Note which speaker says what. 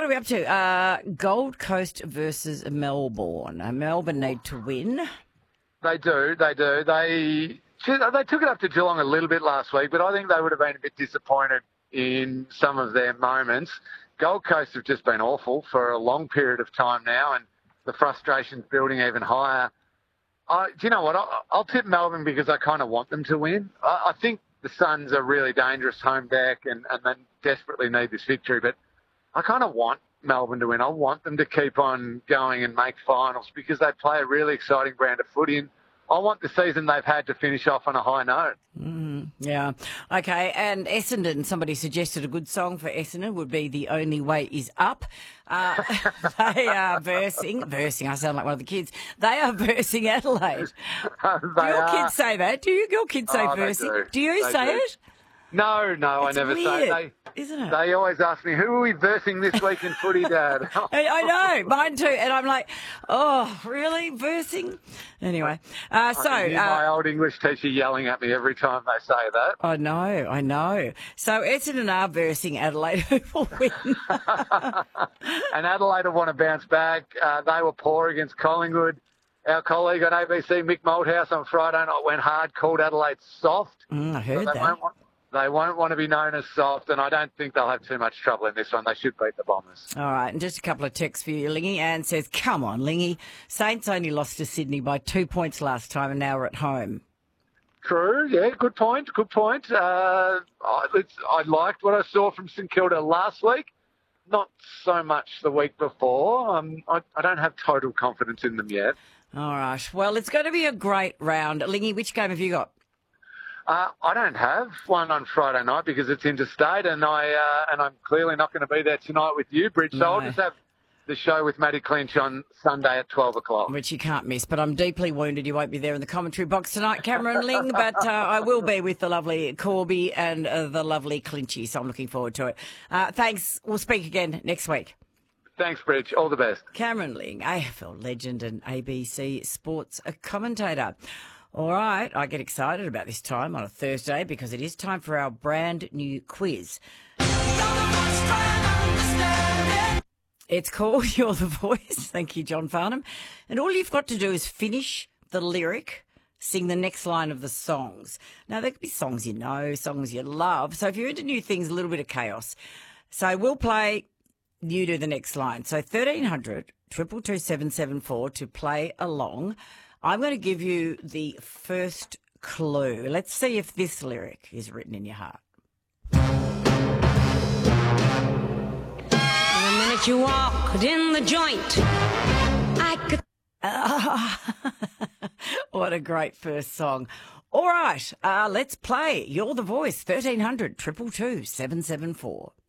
Speaker 1: what are we up to? Gold Coast versus Melbourne. Melbourne need to win.
Speaker 2: They do. They took it up to Geelong a little bit last week, but I think they would have been a bit disappointed in some of their moments. Gold Coast have just been awful for a long period of time now, and the frustration's building even higher. Do you know what? I'll tip Melbourne because I kind of want them to win. I think the Suns are really dangerous home deck and they desperately need this victory, but I kind of want Melbourne to win. I want them to keep on going and make finals because they play a really exciting brand of footy. And I want the season they've had to finish off on a high note.
Speaker 1: Yeah. Okay. And Essendon, somebody suggested a good song for Essendon would be The Only Way Is Up. They are versing. I sound like one of the kids. They are versing Adelaide. Do your kids say that? Do your kids say versing? Do you say it?
Speaker 2: No, I never
Speaker 1: weird,
Speaker 2: say it.
Speaker 1: Isn't it?
Speaker 2: They always ask me, who are we versing this week in footy, Dad?
Speaker 1: I know, mine too. And I'm like, oh, really? Versing? Anyway,
Speaker 2: I can hear my old English teacher yelling at me every time they say that.
Speaker 1: I know. So Essendon are versing Adelaide, who will win.
Speaker 2: And Adelaide will want to bounce back. They were poor against Collingwood. Our colleague on ABC, Mick Malthouse, on Friday night went hard, called Adelaide soft.
Speaker 1: I heard that.
Speaker 2: They won't want to be known as soft, and I don't think they'll have too much trouble in this one. They should beat the Bombers.
Speaker 1: All right, and just a couple of texts for you, Lingy. Anne says, come on, Lingy. Saints only lost to Sydney by 2 points last time, and now we're at home.
Speaker 2: True, yeah, good point. I liked what I saw from St Kilda last week. Not so much the week before. I don't have total confidence in them yet.
Speaker 1: All right, well, it's going to be a great round. Lingy, which game have you got?
Speaker 2: I don't have one on Friday night because it's interstate, and I'm clearly not going to be there tonight with you, Bridge. So I'll just have the show with Matty Clinch on Sunday at 12 o'clock.
Speaker 1: Which you can't miss, but I'm deeply wounded you won't be there in the commentary box tonight, Cameron Ling, but I will be with the lovely Corby and the lovely Clinchy, so I'm looking forward to it. Thanks. We'll speak again next week.
Speaker 2: Thanks, Bridge. All the best.
Speaker 1: Cameron Ling, AFL legend and ABC sports commentator. All right, I get excited about this time on a Thursday because it is time for our brand new quiz. It's called You're the Voice. Thank you, John Farnham. And all you've got to do is finish the lyric, sing the next line of the songs. Now, there could be songs you know, songs you love. So if you're into new things, a little bit of chaos. So we'll play, you do the next line. So 1300 222 774 to play along. I'm going to give you the first clue. Let's see if this lyric is written in your heart.
Speaker 3: The minute you walked in the joint, I could...
Speaker 1: What a great first song. All right, let's play You're the Voice, 1300 222 774.